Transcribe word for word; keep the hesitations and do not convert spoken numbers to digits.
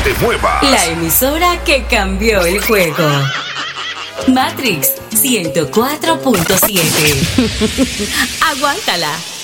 te muevas. La emisora que cambió el juego. Matrix ciento cuatro punto siete. Aguántala.